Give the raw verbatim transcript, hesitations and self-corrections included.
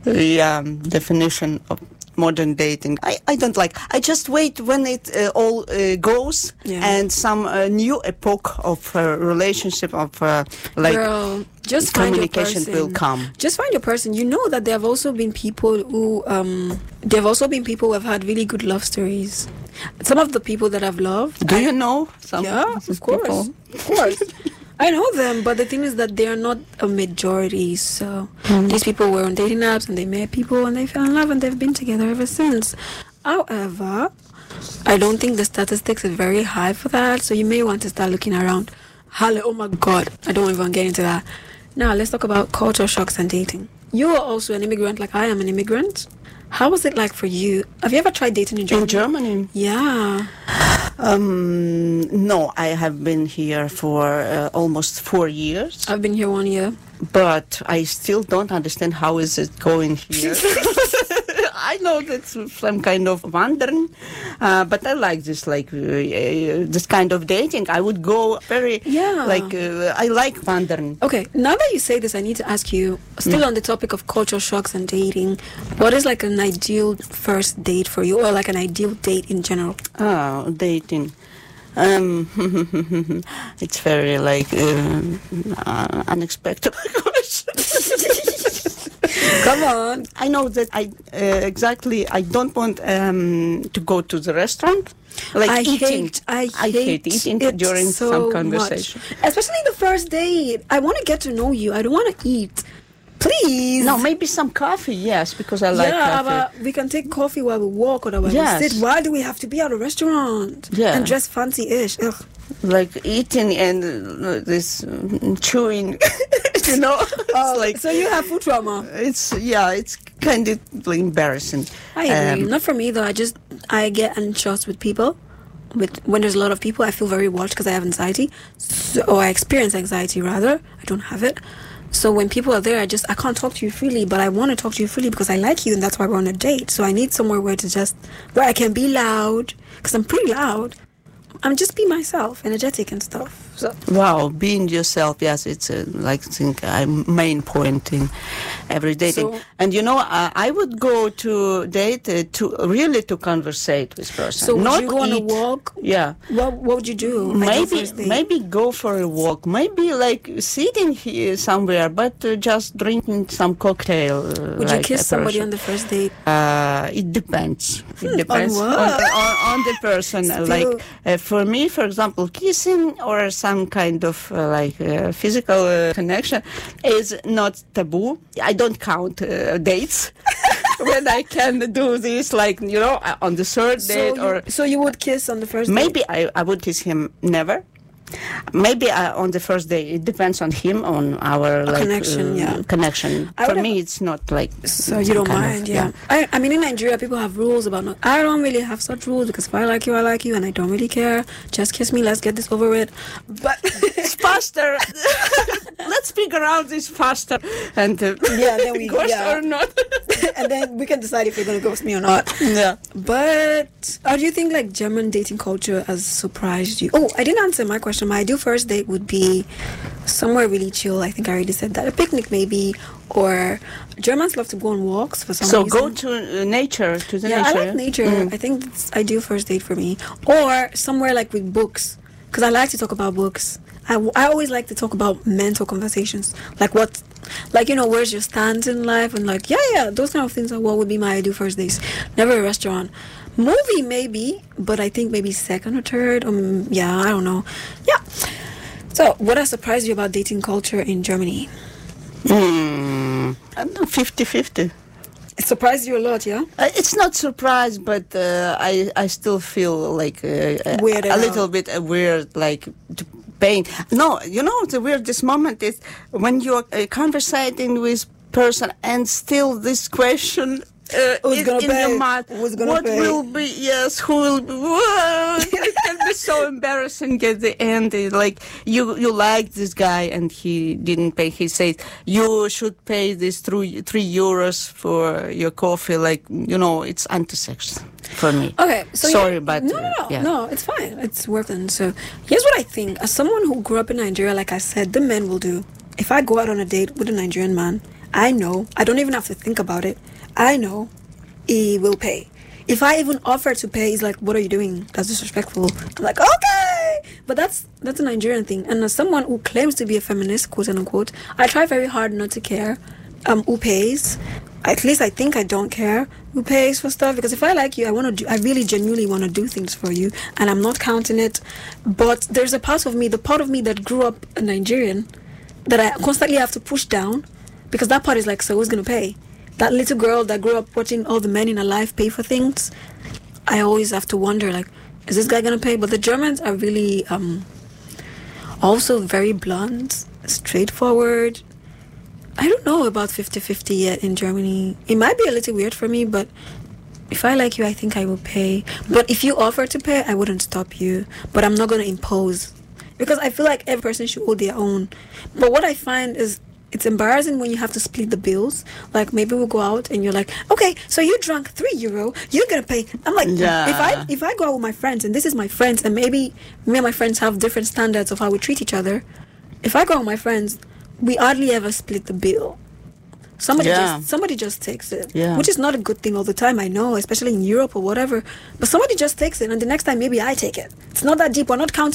the um, definition of modern dating. I, I don't like. I just wait when it uh, all uh, goes Yeah. and some uh, new epoch of uh, relationship of uh, like Girl, just find your communication person. will come. Just find your person. You know that there have also been people who um there have also been people who have had really good love stories. Some of the people that I've loved. Do I- you know some? Yeah, these of course, people? of course. I know them, but the thing is that they are not a majority. So Mm. these people were on dating apps and they met people and they fell in love and they've been together ever since. However, I don't think the statistics are very high for that. So you may want to start looking around. Halle, oh my God, I don't even get into that. Now let's talk about culture shocks and dating. You are also an immigrant, like I am an immigrant. How was it like for you? Have you ever tried dating in Germany? In Germany? Yeah. Um, no, I have been here for uh, almost four years, I've been here one year. but I still don't understand how is it going here. I know that's some kind of wandering, uh, but I like this, like uh, uh, this kind of dating. I would go very, Yeah. like uh, I like wandering. Okay, now that you say this, I need to ask you, still on the topic of culture shocks and dating, what is like an ideal first date for you, or like an ideal date in general? Ah, dating. Um, it's very like uh, uh, unexpected question. Come on. I know that I uh, exactly. I don't want um, to go to the restaurant. Like I eating. hate, I, I hate eating it during so some much. conversation. Especially the first date. I want to get to know you. I don't want to eat. Please. No, maybe some coffee. Yes, because I like yeah, coffee. but we can take coffee while we walk or while Yes. we sit. Why do we have to be at a restaurant? Yeah. And dress fancy-ish? Ugh. Like eating and uh, this uh, chewing. You know, Oh, it's like so you have food trauma. it's yeah, it's kind of embarrassing. I agree. Um, Not for me though. I just I get anxious with people. With when there's a lot of people, I feel very watched because I have anxiety, so, or I experience anxiety rather. I don't have it. So when people are there, I just I can't talk to you freely, but I want to talk to you freely because I like you, and that's why we're on a date. So I need somewhere where to just where I can be loud because I'm pretty loud. I'm just be myself, energetic and stuff. So Wow, being yourself, yes, it's a, like I think a main point in every dating. So- and you know, uh, I would go to date uh, to really to conversate with person. so would not you go on a eat. walk? Yeah, What what would you do? Ideal maybe first date? maybe go for a walk. Maybe like sitting here somewhere, but uh, just drinking some cocktail. Uh, Would like you kiss a somebody person. on the first date? Uh, it depends. It depends what? on, on, on the person. Still- Like uh, for me, for example, kissing or some kind of uh, like uh, physical uh, connection is not taboo. I don't count uh, dates when I can do this. Like you know, uh, on the third So date you, or so you would kiss on the first date? maybe I, I would kiss him never. Maybe uh, on the first day. It depends on him, on our like connection, uh, yeah. connection. I For would me, have- it's not like So you don't kind of- mind, yeah. I, I mean, in Nigeria, people have rules about not. I don't really have such rules because if I like you, I like you, and I don't really care. Just kiss me. Let's get this over with. But It's faster. Let's figure out this faster. And uh, Yeah, then we- ghost yeah. or not. and then we can decide if you're gonna ghost me or not. Yeah. But how do you think like German dating culture has surprised you? Oh, I didn't answer my question. My ideal first date would be somewhere really chill. I think I already said that. A picnic maybe, or Germans love to go on walks for some So reason. go to uh, nature, to the Yeah, nature. I like nature. Mm. I think that's ideal first date for me. Or somewhere like with books, because I like to talk about books. I, I always like to talk about mental conversations, like what, like you know, where's your stance in life, and like yeah, yeah, those kind of things are what would be my ideal first dates. Never a restaurant, movie maybe, but I think maybe second or third. Um, yeah, I don't know. Yeah. So, what has surprised you about dating culture in Germany? Mm. I don't know, fifty-fifty. It surprised you a lot, yeah. Uh, it's not surprise, but uh, I I still feel like uh, a, Weirded a out. little bit uh, weird, like to pain. No, you know the weirdest moment is when you're uh, conversating with person and still this question. Uh, Who's in, gonna in pay? your mind, Who's gonna what pay? will be? Yes, who will be? Whoa, it can be so embarrassing at the end. It, like you, you like this guy and he didn't pay. He says you should pay this three three euros for your coffee. Like you know, it's anti-sex for me. Okay, so Sorry, yeah, but, no, uh, no, no, yeah. no, it's fine. It's working. So here's what I think. As someone who grew up in Nigeria, like I said, the men will do. If I go out on a date with a Nigerian man, I know. I don't even have to think about it. I know he will pay. If I even offer to pay, he's like, what are you doing? That's disrespectful. I'm like, okay. But that's that's a Nigerian thing. And as someone who claims to be a feminist, quote unquote, I try very hard not to care um, who pays. At least I think I don't care who pays for stuff. Because if I like you, I want to do, I really genuinely want to do things for you. And I'm not counting it. But there's a part of me, the part of me that grew up a Nigerian, that I constantly have to push down. Because that part is like, so who's going to pay? That little girl that grew up watching all the men in her life pay for things, I always have to wonder, like, is this guy going to pay? But the Germans are really um, also very blunt, straightforward. I don't know about fifty-fifty yet in Germany. It might be a little weird for me, but if I like you, I think I will pay. But if you offer to pay, I wouldn't stop you. But I'm not going to impose. Because I feel like every person should owe their own. But what I find is, it's embarrassing when you have to split the bills. Like, maybe we'll go out and you're like, okay, so you drank three euro, you're gonna pay. I'm like, yeah. if I if I go out with my friends and this is my friends, and maybe me and my friends have different standards of how we treat each other. If I go out with my friends, we hardly ever split the bill. Somebody Yeah. just somebody just takes it, Yeah. which is not a good thing all the time. I know, especially in Europe or whatever. But somebody just takes it, and the next time maybe I take it. It's not that deep. We're not counting